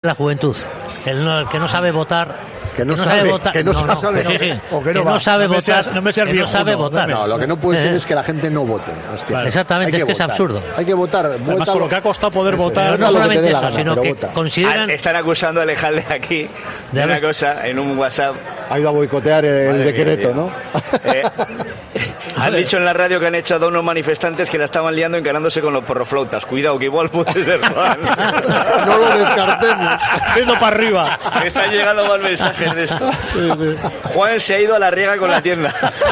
la juventud, el que no sabe votar. Que no sabe votar. No sabe votar. No, lo que no puede ser es que la gente no vote. Hostia. Exactamente, es que es absurdo. Hay que votar. Además, con lo que ha costado poder votar. No solamente eso, sino que consideran... Están acusando a Alejandro aquí de una cosa en un WhatsApp. Ha ido a boicotear el decreto, ¿no? Han dicho en la radio que han echado a unos manifestantes que la estaban liando encarándose con los porroflautas. Cuidado, que igual puede ser Juan. No lo descartemos. Dedo para arriba. Me están llegando más mensajes de esto. Sí. Juan se ha ido a la riega con la tienda.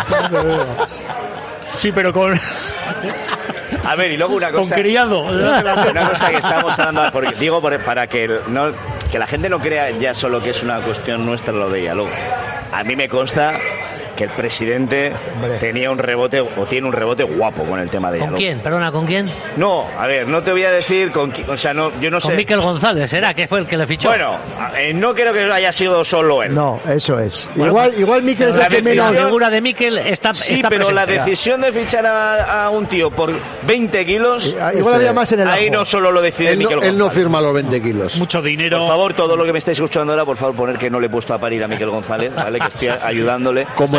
Sí, pero con... A ver, y luego una cosa... Con criado. Una cosa que estamos hablando... Porque, digo, para que la gente no crea ya solo que es una cuestión nuestra lo de diálogo. A mí me consta que el presidente tenía un rebote o tiene un rebote guapo con el tema de diálogo. ¿Con quién? Perdona, ¿con quién? No, a ver, no te voy a decir con quién, o sea, no, yo no sé. Con Miquel González, ¿será? ¿Que fue el que le fichó? Bueno, no creo que haya sido solo él. No, eso es. Bueno, igual Miquel es el que menos... La figura de Miquel está pero presente. La decisión de fichar a un tío por 20 kilos... Igual había más en el ahí ajo. no solo lo decide Miquel González. Él no firma los 20 kilos. Mucho dinero. Por favor, todo lo que me estáis escuchando ahora, por favor, poner que no le he puesto a parir a Miquel González, ¿vale? Que estoy ayudándole. Como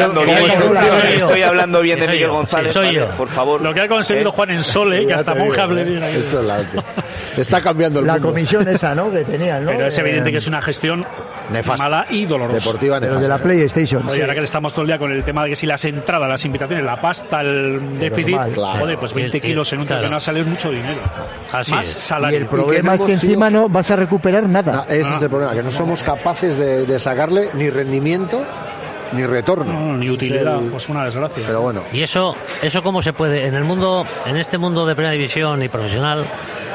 Estoy hablando bien de Miguel González, soy yo. Por favor. Lo que ha conseguido Juan en Sole, que hasta monje hable bien ahí. Esto es está cambiando el mundo. La comisión esa, ¿no? Que tenían, ¿no? Pero es evidente que es una gestión nefasta, mala y dolorosa. Deportiva nefasta. Pero de la PlayStation. Oye, ahora que estamos todo el día con el tema de que si las entradas, las invitaciones, la pasta, el déficit, joder, pues 20 kilos en un campeonato sale mucho dinero. Así más es. salario. Y el problema es que encima no vas a recuperar nada. Ese es el problema, que no somos capaces de sacarle ni rendimiento ni retorno. No, ni utilidad, pues una desgracia. Pero bueno. Y eso cómo se puede, en este mundo de primera división y profesional,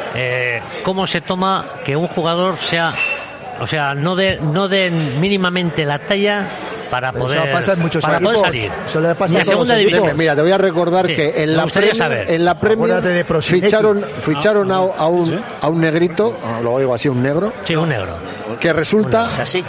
cómo se toma que un jugador sea, o sea, no de mínimamente la talla para Pero poder, eso pasa en muchos para equipos. poder salir. Eso le pasa Ni a a todos segunda los división. equipos. Mira, te voy a recordar Sí, que me gustaría saber. en la Premier de Prosinecki. ficharon a un negrito, lo digo así, un negro. Sí, un negro. Que resulta,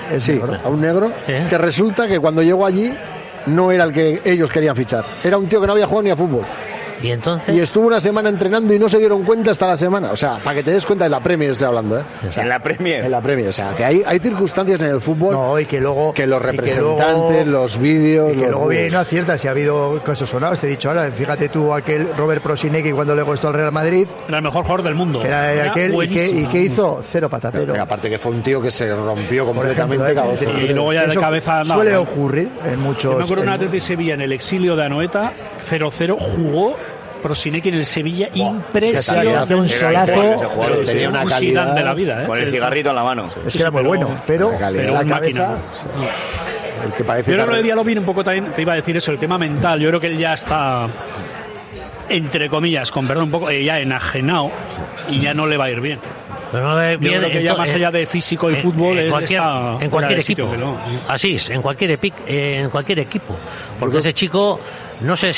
a un negro, que resulta que cuando llegó allí no era el que ellos querían fichar. Era un tío que no había jugado ni a fútbol. Y entonces... Y estuvo una semana entrenando y no se dieron cuenta hasta la semana. O sea, para que te des cuenta, de la Premier estoy hablando, ¿eh? O sea, en la Premier. En la Premier, o sea, que hay circunstancias en el fútbol. No, y que luego... Que los representantes, los vídeos... Y que luego viene y no acierta. Si ha habido casos sonados, te he dicho ahora. Fíjate tú, aquel Robert Prosinecki cuando le costó al Real Madrid. Era el mejor jugador del mundo. Que era aquel, ¿y qué hizo? Cero patatero. Y aparte que fue un tío que se rompió completamente. Y luego ya de cabeza... Suele ocurrir en muchos... Yo me acuerdo una vez de Sevilla en el exilio de Anoeta, 0-0, jugó Prosinecki en el Sevilla, impresionante. Un solazo. Tenía una calidad de la vida, con el cigarrito en la mano. Es que era muy bueno, pero la máquina. cabeza... El que parece yo creo que el diálogo viene un poco también, te iba a decir eso, el tema mental. Yo creo que él ya está, entre comillas, con perdón un poco, ya enajenado y ya no le va a ir bien. Pero no le yo creo que ya más allá de físico y fútbol en cualquier equipo. Así es, en cualquier equipo. Porque ese chico, no sé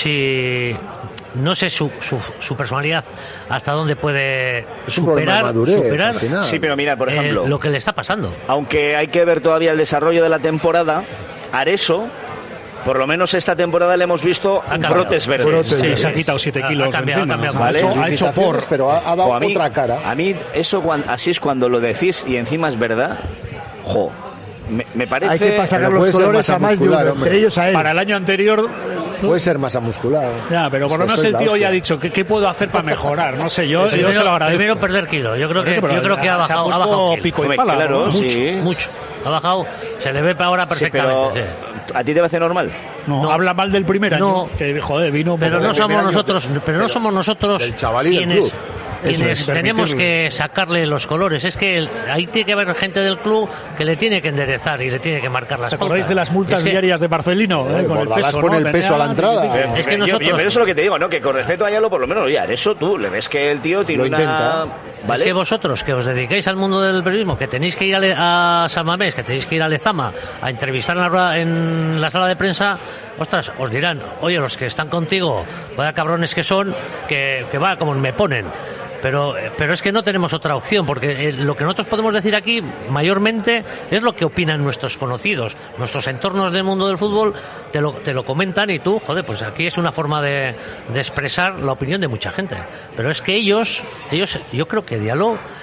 su personalidad hasta dónde puede superar. Sí, pero mira, por ejemplo, lo que le está pasando. Aunque hay que ver todavía el desarrollo de la temporada, Areso, por lo menos esta temporada le hemos visto brotes verdes. Sí, se ha quitado 7 kilos. Ha hecho pero ha dado otra cara. A mí eso así es cuando lo decís y encima es verdad. Me parece... Hay que pasar los colores a más de uno, entre ellos a él. Para el año anterior... Puede ser masa muscular. Ya, pero por lo menos el tío ya ha dicho ¿qué puedo hacer para mejorar? No sé, yo se lo agradezco. Primero perder kilos. Yo creo que ha bajado pico y pala. Claro, mucho. Ha bajado, se le ve para ahora perfectamente. Pero, ¿a ti te parece normal? No, habla mal del primer año. No, que joder, vino. Pero no somos nosotros el chaval y del club. Quienes tenemos que sacarle los colores. Es que ahí tiene que haber gente del club que le tiene que enderezar y le tiene que marcar las pautas. ¿Te acordáis de las multas diarias de Marcelino? Con el peso, pone el peso a la entrada. Es que nosotros... Pero eso es lo que te digo, ¿no? Que con respeto a Ayalo, por lo menos, oye, eso tú le ves que el tío tiene intenta. ¿Vale? Es que vosotros, que os dedicáis al mundo del periodismo, que tenéis que ir a San Mamés, que tenéis que ir a Lezama a entrevistar en la sala de prensa, ostras, os dirán, oye, los que están contigo, vaya cabrones que son, que va, como me ponen. Pero es que no tenemos otra opción, porque lo que nosotros podemos decir aquí mayormente es lo que opinan nuestros conocidos, nuestros entornos del mundo del fútbol te lo comentan y tú, joder, pues aquí es una forma de expresar la opinión de mucha gente. Pero es que ellos yo creo que Diallo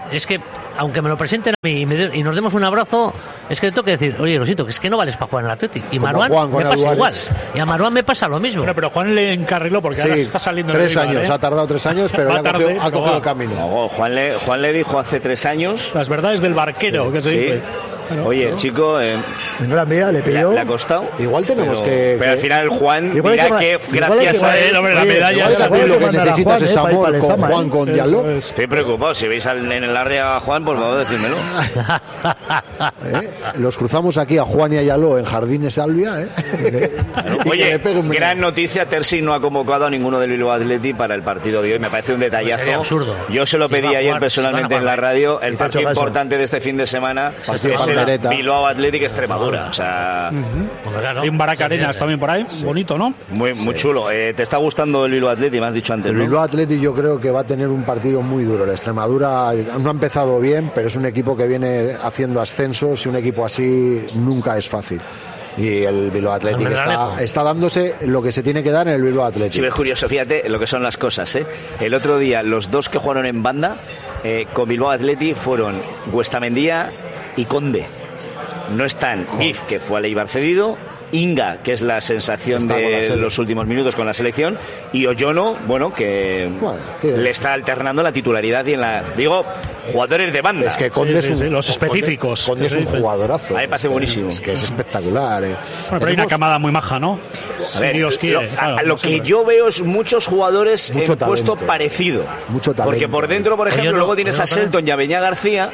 es que, aunque me lo presenten a mí y nos demos un abrazo, es que le tengo que decir, oye, lo siento, que es que no vales para jugar en el Athletic. Y Marouane me pasa igual. Y a Marouane me pasa lo mismo. Bueno, pero Juan le encarriló porque ahora se está saliendo 3 años, ha tardado 3 años, pero ha cogido el camino. No, Juan le dijo hace 3 años. Las verdades del barquero, que se dice. Oye, chico, no la mía, le pidió. Le ha costado. Igual tenemos pero al final Juan dirá que gracias a él, hombre, la medalla es lo que necesitas es amor con Juan, con Diallo. Estoy preocupado. Si veis en el área a Juan, por favor, decídmelo. Los cruzamos aquí a Juan y a Diallo en Jardines Albia. Oye, gran noticia. Terzi no ha convocado a ninguno del Bilbao Athletic para el partido de hoy. Me parece un detallazo. Sería absurdo. Yo se lo pedí ayer personalmente en la radio. El partido importante de este fin de semana es el Bilbao Athletic Extremadura. O sea, hay un Barack Arenas también por ahí. Bonito, ¿no? Muy chulo. ¿Te está gustando el Bilbao Athletic? Me has dicho antes, ¿no? El Bilbao Athletic yo creo que va a tener un partido muy duro. La Extremadura no ha empezado bien, pero es un equipo que viene haciendo ascensos y un equipo así nunca es fácil. Y el Bilbao Athletic está dándose lo que se tiene que dar en el Bilbao Athletic. Sí, es curioso, fíjate lo que son las cosas, ¿eh? El otro día, los dos que jugaron en banda con Bilbao Athletic fueron Guestamendía y Conde. No están Gif, que fue al Eibar cedido, Inga, que es la sensación de los últimos minutos con la selección, y Oyono, que le está alternando la titularidad y jugadores de banda. Es que Conde los específicos. Conde es un jugadorazo. A mí me parece buenísimo. Es que es espectacular. Bueno, pero hay una camada muy maja, ¿no? A ver, lo que yo veo es muchos jugadores en puesto parecido. Mucho talento. Porque por dentro, por ejemplo, luego tienes a Selton y a Beñat García,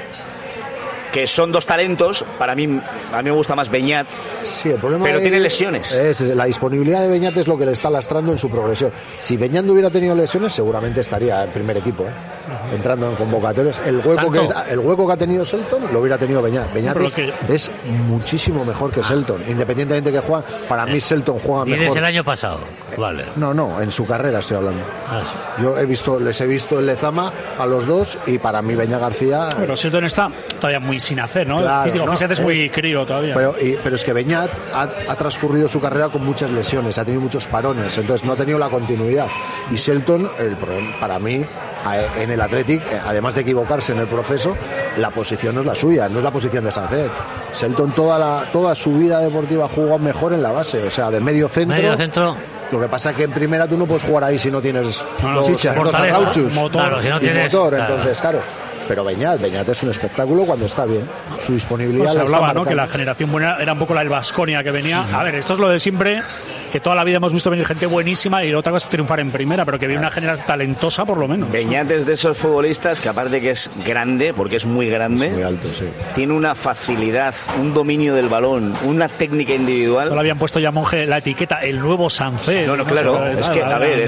que son dos talentos. A mí me gusta más Beñat, sí, el problema pero tiene lesiones. La disponibilidad de Beñat es lo que le está lastrando en su progresión. Si Beñat no hubiera tenido lesiones, seguramente estaría en primer equipo, entrando en convocatorias. El hueco que ha tenido Selton lo hubiera tenido Beñat. Beñat es muchísimo mejor que Selton, independientemente de que juegue. Para mí Selton juega mejor. ¿Tienes el año pasado? Vale. No, en su carrera estoy hablando. Sí. Yo les he visto en Lezama a los dos y para mí Beñat García... Pero Selton está todavía muy sin hacer, ¿no? Claro, físicamente es muy crío todavía. Pero es que Beñat ha transcurrido su carrera con muchas lesiones, ha tenido muchos parones, entonces no ha tenido la continuidad. Y Selton, para mí, en el Athletic, además de equivocarse en el proceso, la posición no es la suya, no es la posición de Sancet. Selton toda su vida deportiva jugó mejor en la base, o sea, de medio centro. Lo que pasa es que en primera tú no puedes jugar ahí si no tienes los arrauchus, motor, si no tienes motor, entonces claro. Pero Beñat es un espectáculo cuando está bien. Su disponibilidad. Se hablaba, ¿no?, que la generación buena era un poco la del Baskonia que venía. A ver, esto es lo de siempre, que toda la vida hemos visto venir gente buenísima y otra cosa es triunfar en primera, pero que viene una generación talentosa por lo menos. Beñat es de esos futbolistas que, aparte que es grande, porque es muy grande, es muy alto, sí, tiene una facilidad, un dominio del balón, una técnica individual. No le habían puesto ya Monje la etiqueta el nuevo Sancet. No, claro, es que, a ver,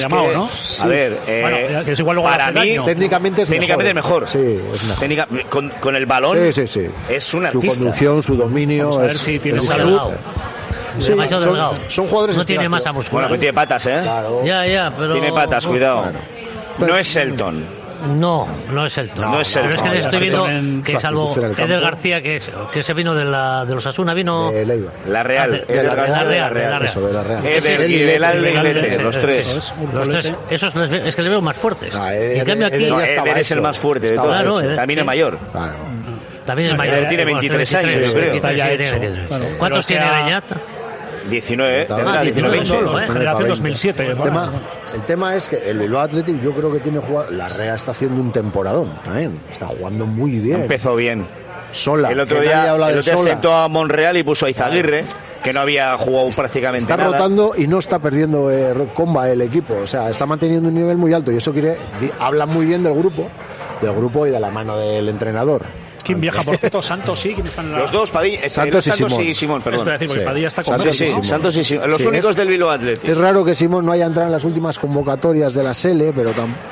es igual luego para mí, técnicamente es mejor. Sí. Con el balón sí. Es un artista. Su conducción, su dominio. Vamos a ver si tiene salud. Sí, son jugadores. No tiene masa muscular. Bueno, tiene patas, Claro. Ya, pero tiene patas, cuidado. No es Selton. No es Selton. No es Selton. Pero es que estoy viendo que salvo Eder García, que se vino de los Asuna, vino... La Real. La Real. Eso, de la Real. Eder, Guilelal, los tres. Los tres, esos es que le veo más fuertes. Y en cambio aquí... Eder es el más fuerte de todos. También es mayor. También es mayor. Tiene 23 años, yo creo. ¿Cuántos tiene Beñat? 19, 19 solo, generación 2007. El tema es que el Bilbao Athletic yo creo que tiene jugado. La Rea está haciendo un temporadón también. Está jugando muy bien. Empezó bien. Sola. El otro día sentó a Monreal y puso a Izaguirre, que no había jugado prácticamente nada. Está rotando y no está perdiendo comba el equipo. O sea, está manteniendo un nivel muy alto y eso habla muy bien del grupo y de la mano del entrenador. ¿Quién viaja, por cierto? Santos, sí. ¿Quién están los dos, Santos y Simón, perdón. Es decir, porque Padilla está con Santos y Simón. Los únicos del Bilbao Athletic. Es raro que Simón no haya entrado en las últimas convocatorias de la SELE, pero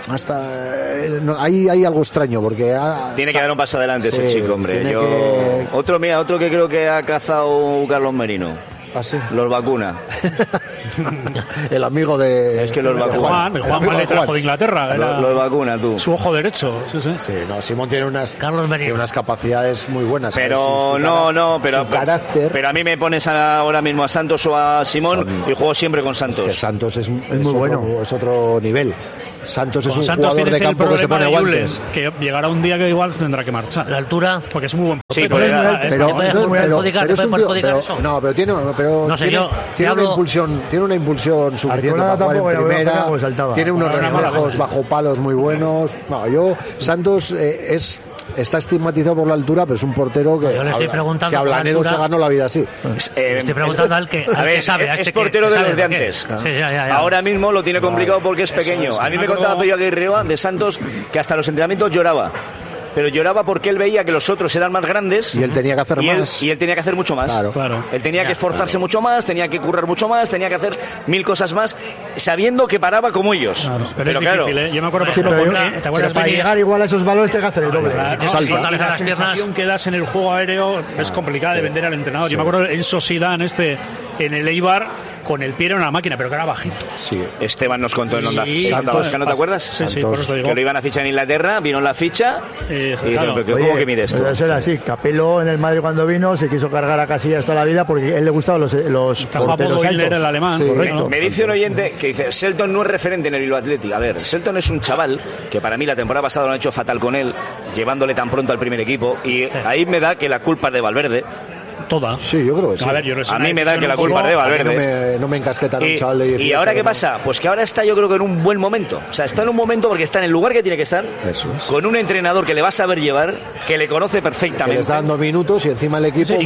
hay algo extraño, porque... tiene que dar un paso adelante ese chico, hombre. Otro que creo que ha cazado Carlos Merino. ¿Ah, sí? Los vacuna. El amigo de... Es que los vacuna. Juan le trajo de Inglaterra. Los vacuna, tú. Su ojo derecho. Sí, Simón tiene unas capacidades muy buenas. Pero pero carácter. Pero a mí me pones ahora mismo a Santos o a Simón y juego siempre con Santos. Es que Santos es muy bueno. Es otro nivel. Santos es un Santos jugador de campo que se pone guantes. Que llegará un día que igual tendrá que marchar. La altura, porque es muy buen Sí, portero. tiene una impulsión suficiente para jugar en primera, tiene unos reflejos bajo palos muy buenos. No, Santos está estigmatizado por la altura, pero es un portero que, yo le estoy preguntando que a Blanedo se ganó la vida así. Estoy preguntando al que sabe. Es portero de los de antes. Sí, ya. Ahora mismo lo tiene complicado porque es pequeño. A mí me contaba Pello Aguirre de Santos que hasta los entrenamientos lloraba. Pero lloraba porque él veía que los otros eran más grandes y él tenía que hacer más. Y él tenía que hacer mucho más. Claro. Él tenía que esforzarse mucho más, tenía que currar mucho más, tenía que hacer 1000 cosas más, sabiendo que paraba como ellos. Claro, pero es difícil, Yo me acuerdo, por ejemplo, ¿te acuerdas? Para llegar igual a esos valores te que hacer el doble. Y la sensación que das en el juego aéreo es complicada de vender al entrenador. Yo me acuerdo en Zidane en el Eibar, con el pie era una máquina, pero que era bajito. Sí. Esteban nos contó en Onda Vasca, ¿no te acuerdas? Sí, por eso digo. Que lo iban a fichar en Inglaterra, vino la ficha y claro. ¿cómo que mides tú? Pero eso era así. Capello en el Madrid cuando vino se quiso cargar a Casillas toda la vida porque a él le gustaban los porteros altos. Era el alemán, sí, correcto. Me dice un oyente que dice, Shelton no es referente en el Bilbao Athletic. A ver, Shelton es un chaval que para mí la temporada pasada lo han hecho fatal con él, llevándole tan pronto al primer equipo, y ahí me da que la culpa es de Valverde. Toda. Sí, yo creo que sí. A mí me da que la culpa es de Valverde. No me encasquetan un chaval de 18. ¿Y ahora qué pasa? Pues que ahora está, yo creo que en un buen momento. O sea, está en un momento porque está en el lugar que tiene que estar. Eso es. Con un entrenador que le va a saber llevar, que le conoce perfectamente. Que le está dando minutos y encima el equipo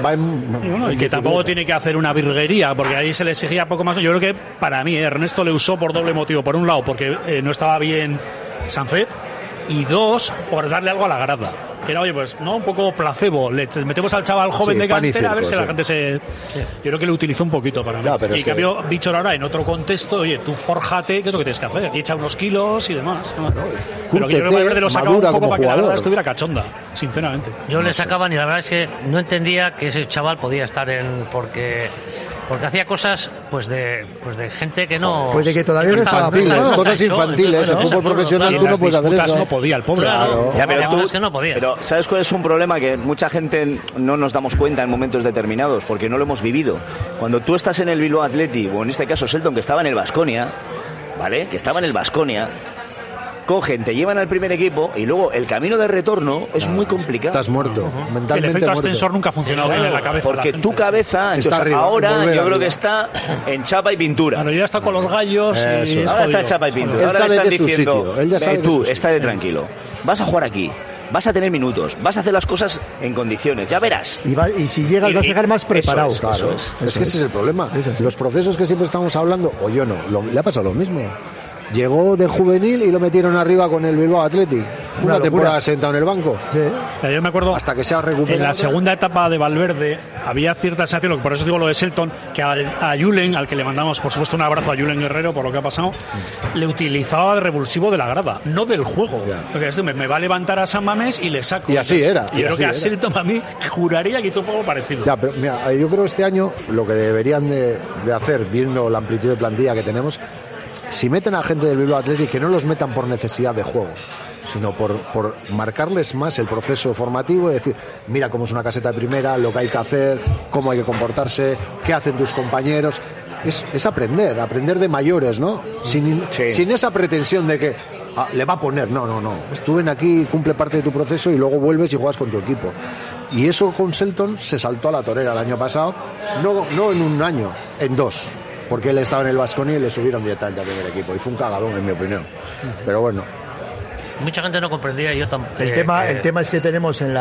y que tampoco tiene que hacer una virguería, porque ahí se le exigía poco más. Yo creo que para mí Ernesto le usó por doble motivo. Por un lado, porque no estaba bien Sanzet, y dos, por darle algo a la grada. Que era, oye, pues, ¿no? Un poco placebo. Le metemos al chaval joven de cantera a ver si la gente se... Yo creo que lo utilizó un poquito para mí. Y en cambio, Víctor ahora, en otro contexto, oye, tú fórjate, ¿qué es lo que tienes que hacer? Y echa unos kilos y demás. ¿No? Pero que yo creo que Valverde lo sacaba un poco para que la verdad estuviera cachonda, sinceramente. Yo le sacaban y la verdad es que no entendía que ese chaval podía estar porque hacía cosas pues de gente que no... Pues de que todavía no estaba cosas infantiles. El fútbol profesional tú no puedes hacer eso. No podía, el pobre. Ya, pero tú, es que no podía. Pero ¿sabes cuál es un problema? Que mucha gente no nos damos cuenta en momentos determinados porque no lo hemos vivido. Cuando tú estás en el Bilbao Athletic, o en este caso Shelton, que estaba en el Baskonia, ¿vale? Que estaba en el Baskonia, cogen, te llevan al primer equipo y luego el camino de retorno es muy complicado. Estás muerto, mentalmente el efecto muerto. ascensor nunca ha funcionado bien en la cabeza. Porque tu cabeza, está arriba, ahora yo creo que está en chapa y pintura. Claro, ya está con los gallos y ahora está en chapa y pintura. Él Ahora sabe le están de su diciendo, sitio. Él ya sabe tú, estate tranquilo. Vas a jugar aquí. Vas a tener minutos, vas a hacer las cosas en condiciones, ya verás. Y si llegas vas a llegar más preparado. Es que ese es el problema. Los procesos que siempre estamos hablando, o yo no, le ha pasado lo mismo. Llegó de juvenil y lo metieron arriba con el Bilbao Athletic. Una temporada sentado en el banco. Sí. Yo me acuerdo, hasta que se ha recuperado. En la segunda etapa de Valverde había cierta sensación, por eso digo lo de Shelton, que a Julen, al que le mandamos por supuesto un abrazo a Julen Guerrero por lo que ha pasado, le utilizaba de revulsivo de la grada, no del juego. Porque esto me va a levantar a San Mamés y le saco. Y así era. Y yo creo que a Shelton a mí juraría que hizo un poco parecido. Ya, pero mira, yo creo que este año lo que deberían de hacer, viendo la amplitud de plantilla que tenemos, si meten a gente del Bilbao Athletic, que no los metan por necesidad de juego, sino por marcarles más el proceso formativo y decir, mira cómo es una caseta de primera, lo que hay que hacer, cómo hay que comportarse, qué hacen tus compañeros. Es aprender de mayores, ¿no? Sin esa pretensión de que le va a poner. No. Tú ven aquí, cumple parte de tu proceso y luego vuelves y juegas con tu equipo. Y eso con Shelton se saltó a la torera el año pasado, no en un año, en 2. Porque él estaba en el Baskonia y le subieron directamente al primer equipo. Y fue un cagadón, en mi opinión. Pero bueno. Mucha gente no comprendía, yo tampoco. El tema es que tenemos en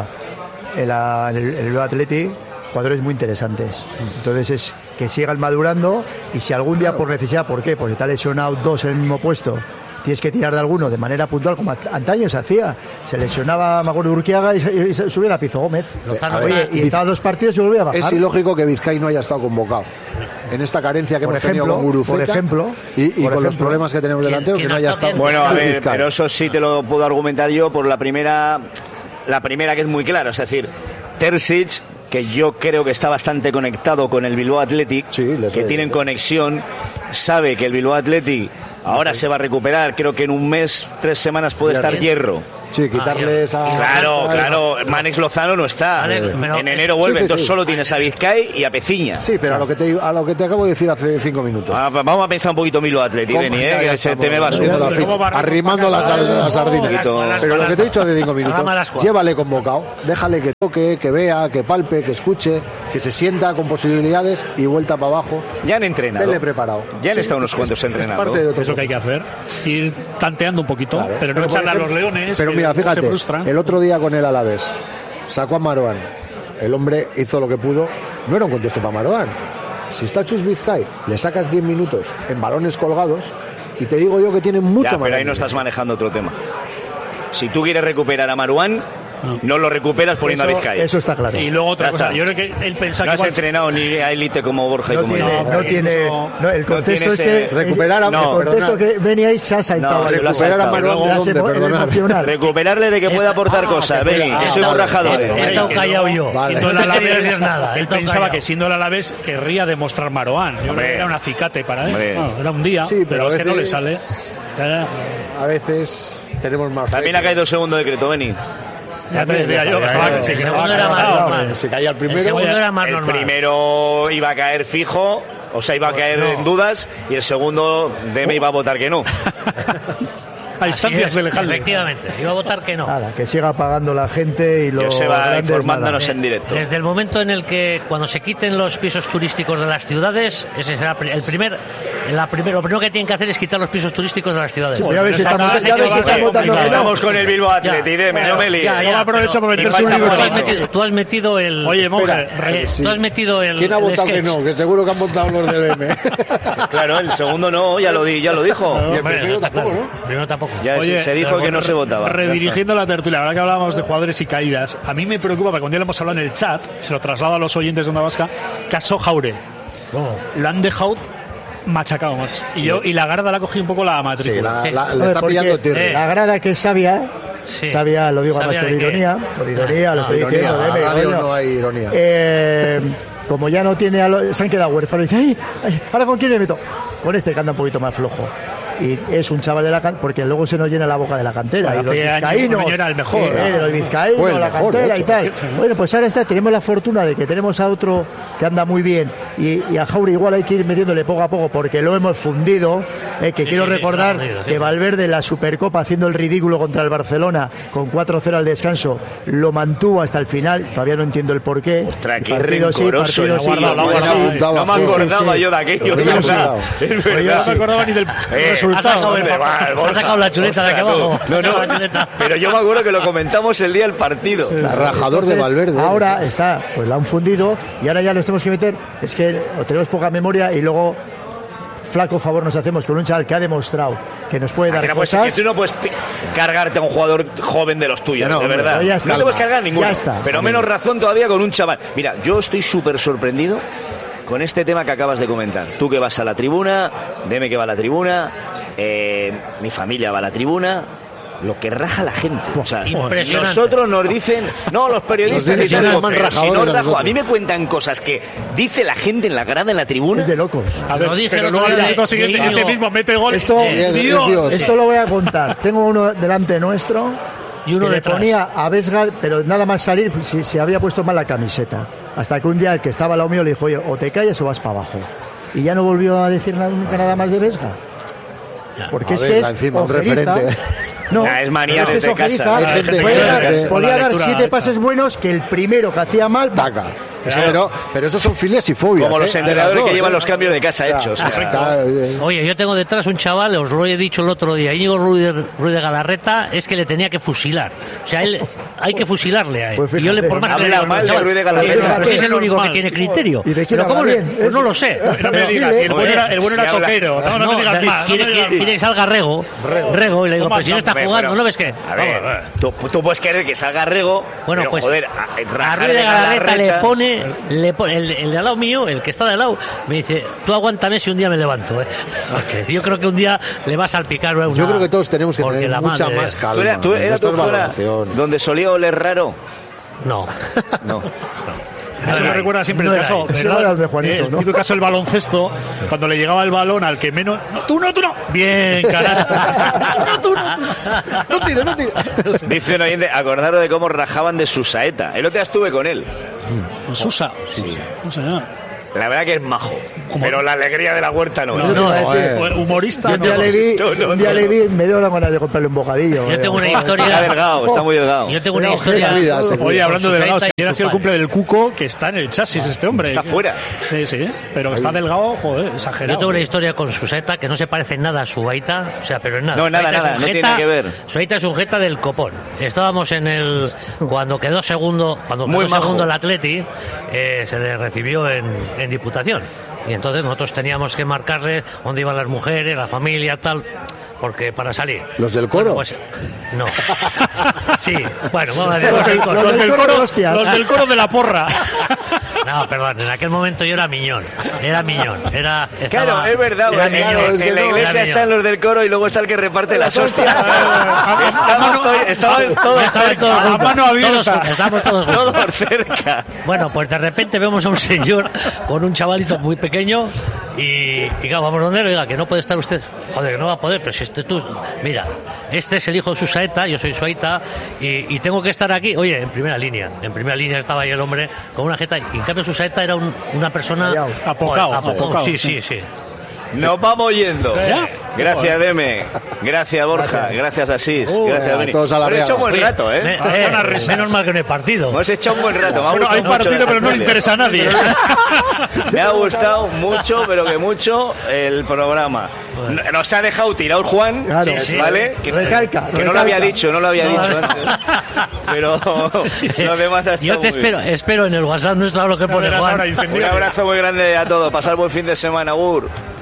el Athletic jugadores muy interesantes. Entonces es que sigan madurando y si algún día por necesidad, ¿por qué? Porque te ha lesionado 2 en el mismo puesto, tienes que tirar de alguno de manera puntual, como antaño se hacía. Se lesionaba, me acuerdo, Urquiaga y se subía a Pizo Gómez. Y estaba 2 partidos y volvía a bajar. Es ilógico que Vizcay no haya estado convocado en esta carencia que hemos tenido con Guruceta, por ejemplo, y con los problemas que tenemos delantero, que no haya estado. Bueno, a ver, pero eso sí te lo puedo argumentar yo por la primera que es muy clara, es decir, Terzic, que yo creo que está bastante conectado con el Bilbao Athletic, que tienen conexión, sabe que el Bilbao Athletic ahora se va a recuperar, creo que en un mes, 3 semanas puede estar Hierro. Sí, quitarles a... Claro, Mánex Lozano no está. Vale, pero en enero vuelve, sí, entonces sí. solo tienes a Vizcay y a Peciña. Sí, pero a lo que te acabo de decir hace 5 minutos. Vamos a pensar un poquito Milo Atleti, ¿Cómo? Beni, Ya que se te me va a haciendo subir. la ficha, arrimando las sardinas. Pero lo que te he dicho hace 5 minutos, llévale convocado, déjale que toque, que vea, que palpe, que escuche, que se sienta con posibilidades y vuelta para abajo. Ya han entrenado. Tenle preparado. Ya han Sí, estado unos cuantos es entrenando. parte de otro Es lo que hay que hacer. Ir tanteando un poquito, Claro. pero no por echarle a los ejemplo, leones. Pero que mira, se fíjate, frustran. el otro día con el Alavés sacó a Marouane. El hombre hizo lo que pudo. No era un contexto para Marouane. Si está Chus Vizcay, le sacas 10 minutos en balones colgados y te digo yo que tiene mucho Ya, más. pero ahí no estás manejando otro tema. Si tú quieres recuperar a Marouane, no lo recuperas poniendo a Vizcay. Eso está claro. Y luego otra Ya cosa, está. yo creo que él pensaba No que has igual- entrenado ni a élite como Borja y No como tiene, yo. no tiene, no, el contexto tiene es ese- que recuperar a- el no, contexto perdona. que venía ahí se ha saltado. No, se lo ha Recuperar a saltado. Marouane, Las ¿dónde? el Perdonad. emocional. Recuperarle de que pueda aportar cosas, que Beni, pueda- que soy un rajador. He estado callado yo. Vale. Siendo el No quería Alavés, decir nada. He él estado pensaba callado. que siendo el Alavés querría demostrar Marouane. Yo creo Hombre. que era un acicate para él. Hombre. Bueno, era un día, Sí, pero pero es que no le veces- sale. Ya, A veces tenemos más fe. También ha caído segundo decreto, Beni. ya te decía yo que estaba, sí, que El estaba segundo era más acabado. normal. Se caía el primero. El segundo era más El normal. primero iba a caer fijo, o sea, iba a caer en dudas, y el segundo, Deme iba a votar que no. A instancias Así de es, dejarle. efectivamente. Iba a votar que no. Nada, que siga pagando la gente y los Joseba grandes informándonos nada. en directo. Desde el momento en el que cuando se quiten los pisos turísticos de las ciudades, ese será el primer, lo primero que tienen que hacer es quitar los pisos turísticos de las ciudades. Sí, ya ves si Pero estamos, esa ya ves si base están votando que no. Estamos con el Bilbao Atleti, Deme, no me líes. No aprovecha para meterse un Igual libro. tampoco. Tú has metido el... Oye, monje, Espera, sí. Tú has metido el... ¿Quién ha el votado que sketch. no? Que seguro que han votado los de DM. Claro, el segundo no, ya lo dijo. Y el Hombre, primero está tampoco, claro. ¿no? Primero tampoco. Ya Oye, se dijo que no se votaba. Redirigiendo la tertulia, ahora que hablábamos de jugadores y caídas, a mí me preocupa, porque un día lo hemos hablado en el chat, se lo traslado a los oyentes de Onda Vasca, caso Jaure. Lo han dejado machacado, macho. Y la Garda la ha cogido un poco la Sí, matrícula. le Hombre, está porque pillando Tirri. la grada que es sabia, Sí. sabia, lo digo ¿Sabia además de con qué? ironía, lo estoy Ironía, diciendo. a Deme, radio coño. no hay ironía. Como ya no tiene, se han quedado huérfanos, y dice, ay, ¿ahora con quién me meto? Con este que anda un poquito más flojo. Y es un chaval de la cantera, porque luego se nos llena la boca de la cantera. Bueno, y los hace años vizcaínos, Ormeño era el mejor, ¿no? de los vizcaínos, Fue el la mejor, cantera de y hecho. tal. Bueno, pues ahora tenemos la fortuna de que tenemos a otro que anda muy bien. Y a Jauri igual hay que ir metiéndole poco a poco, porque lo hemos fundido. Que quiero sí, recordar lo hemos fundido, sí. que Valverde en la Supercopa, haciendo el ridículo contra el Barcelona, con 4-0 al descanso, lo mantuvo hasta el final. Todavía no entiendo el porqué. Ostras, qué Partido sí, rencoroso, partido lo ha sí, guardado, lo ha partido guardado. sí. Apuntaba, No me sí, acordaba sí. yo de aquello, Lo es tenía verdad. apuntado. Es Yo no me verdad. acordaba ni del Ha resultado. sacado, Borja. ha sacado la chuleta de aquí Ostras, abajo. no, Ha sacado no, la chuleta. pero yo me acuerdo que lo comentamos el día del partido. Rajador de Entonces, Valverde. Ahora está, pues la han fundido y ahora ya los tenemos que meter. Es que o tenemos poca memoria y luego flaco favor nos hacemos con un chaval que ha demostrado que nos puede dar Que no puedes- cosas. que tú no puedes cargarte a un jugador joven de los tuyos, Ya no, de hombre, verdad. pero ya está. No te puedes cargar a ninguno. Ya está. Pero menos razón todavía con un chaval. Mira, yo estoy súper sorprendido con este tema que acabas de comentar. Tú que vas a la tribuna, Deme que va a la tribuna, mi familia va a la tribuna. Lo que raja la gente. O sea, Impresionante. nosotros nos dicen, no, los periodistas Nos dicen y tal, que somos más pero si rajadores no que rajo, nosotros. a mí me cuentan cosas que dice la gente en la grada, en la tribuna. Es de locos. A ver, Lo dice pero el luego otro al día minuto de siguiente Íñigo. ese mismo mete gol. Esto, es Dios. Dios. esto lo voy a contar. Tengo uno delante nuestro Y uno que le detrás. ponía a Vesga, pero nada más salir si se había puesto mal la camiseta. Hasta que un día el que estaba al lado mío le dijo, oye, o te callas o vas para abajo. Y ya no volvió a decir nunca nada más de Vesga. Porque A es que Vesga es encima, un ojeriza. referente. No, Ya, es manía pero desde que es casa. ojeriza. Hay gente Podía que- dar- que- con podía la dar lectura 7 hecha. pases buenos que el primero que hacía mal. Taca. Claro. Pero esos son filias y fobias. Como los De las entrenadores dos, que llevan los cambios de casa hechos. Claro, Oye, yo tengo detrás un chaval, os lo he dicho el otro día, Íñigo Ruiz de Galarreta, es que le tenía que fusilar. O sea, él hay que fusilarle a él. Pues y yo le fíjate, por más que habla le diga, mal de chaval, Ruiz de Galarreta. pues es el único que Normal. tiene criterio. ¿Y de quién Pero ¿cómo habla le- bien? pues no lo sé. No me digas, y el bueno era Si habla- toquero. No, no me digas más. No me digas quiere que salga Rego, y le digo, Toma, pero si no está Hombre, jugando, pero- ¿no ves qué? A ver, tú puedes querer que salga Rego, Bueno, pero pues joder, a rajar Ruiz de Galarreta le Galarreta- pone el de al lado mío, el que está de al lado, me dice, tú aguántame si un día me levanto. Porque yo creo que un día le va a salpicar una... Yo creo que todos tenemos que porque tener la mucha madre- más ¿Tú calma. eras Esto tu es zona valoración. donde solía oler raro? No. No. Eso me recuerda siempre el caso, ¿verdad? De Juanito, el típico caso del baloncesto, cuando le llegaba el balón al que menos... ¡No, tú no! Bien, Carrasco. No, tú no. No tire. Dice un oyente, acordaros de cómo rajaban de Susaeta. El otro día estuve con él. Susa. Sí. No sé nada. La verdad que es majo, pero la alegría de la huerta no es. Humorista. Yo un día le vi, me dio la gana de comprarle un bocadillo. Yo tengo una historia. Está delgado, está muy delgado. Yo tengo una historia. Oye, hablando de delgados, Susaeta y ayer ha su sido el padre. cumple del Cuco, que está en el chasis este hombre. Está fuera. Sí, pero está delgado, joder, exagerado. Yo tengo una historia con Susaeta que no se parece en nada a su Aita, o sea, pero en nada. No, nada, Susaeta es un no jeta, tiene nada que ver. Susaeta es un jeta del copón. Estábamos cuando quedó segundo el Atleti, se le recibió en Diputación. Y entonces nosotros teníamos que marcarle dónde iban las mujeres, la familia, tal, porque para salir. ¿Los del coro? Bueno, pues, no. Sí, bueno, vamos a decir Los del coro de la porra. No, perdón, en aquel momento yo era miñón. Claro, es verdad, era en miñón. la iglesia están los del coro y luego está el que reparte las hostias. Estaban todos a mano abierta. Estábamos todos juntos. todos cerca. Bueno, pues de repente vemos a un señor con un chavalito muy pequeño y claro, vamos donde él, oiga, que no puede estar usted. Joder, que no va a poder, pero si tú... Mira, este es el hijo de Susaeta, yo soy Suaita y tengo que estar aquí. Oye, en primera línea estaba ahí el hombre con una jeta y en cambio Susaeta era una persona... Apocado. Sí. Nos vamos yendo. Gracias, Deme. Gracias, Borja. Gracias, Asís. Gracias, Beni. Todos a la Hemos hecho un real. buen rato, ¿eh? Menos mal que no hay partido. Hemos hecho un buen rato. Bueno, hay partido, pero no le interesa a nadie. Me ha gustado mucho, pero que mucho, el programa. Nos ha dejado tirado Juan, Claro. ¿vale? Que no lo había dicho antes. Pero los demás ha estado Yo te muy bien. espero en el WhatsApp nuestro lo que pone Verás Juan. ahora Un incendiario. abrazo muy grande a todos. Pasar buen fin de semana, Agur.